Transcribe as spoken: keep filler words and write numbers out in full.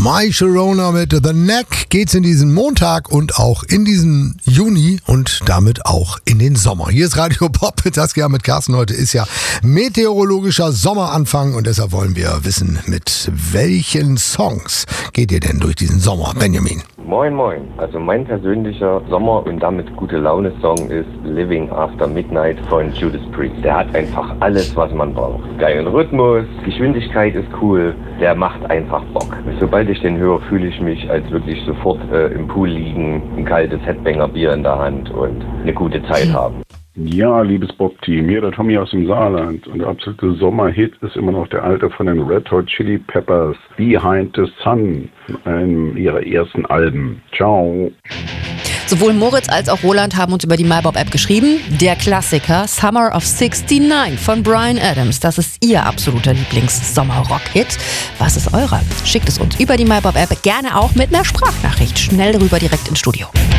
My Sharona mit The Neck geht's in diesen Montag und auch in diesen Juni und damit auch in den Sommer. Hier ist Radio Pop mit Saskia, mit Carsten. Heute ist ja meteorologischer Sommeranfang und deshalb wollen wir wissen, mit welchen Songs geht ihr denn durch diesen Sommer, Benjamin? Moin Moin, also mein persönlicher Sommer- und damit gute Laune-Song ist Living After Midnight von Judas Priest. Der hat einfach alles, was man braucht. Geilen Rhythmus, Geschwindigkeit ist cool, der macht einfach Bock. Sobald ich den höre, fühle ich mich als wirklich sofort äh, im Pool liegen, ein kaltes Headbanger-Bier in der Hand und eine gute Zeit haben. Ja, liebes Bob-Team, hier der Tommy aus dem Saarland und der absolute Sommerhit ist immer noch der alte von den Red Hot Chili Peppers, Behind the Sun, einem ihrer ersten Alben. Ciao. Sowohl Moritz als auch Roland haben uns über die MyBob-App geschrieben. Der Klassiker Summer of sixty-nine von Bryan Adams. Das ist ihr absoluter Lieblings-Sommer-Rock-Hit. Was ist eurer? Schickt es uns über die MyBob-App, gerne auch mit einer Sprachnachricht. Schnell rüber direkt ins Studio.